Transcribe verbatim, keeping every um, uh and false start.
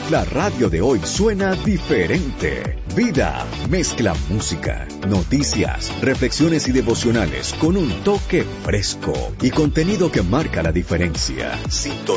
La radio de hoy suena diferente. Vida mezcla música, noticias, reflexiones y devocionales con un toque fresco y contenido que marca la diferencia. Sintonía